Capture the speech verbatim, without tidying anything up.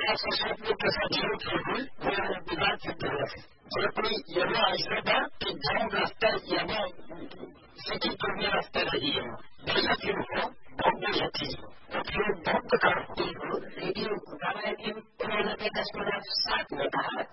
society कैसा zero थे वो विवाद सिद्ध हुआ है जयपुरी यह ऐसा था कि गाँव रास्ता यहाँ सिटी पूर्वी रास्ता रही है बढ़िया थी वो बहुत बढ़िया चीज है फिर बहुत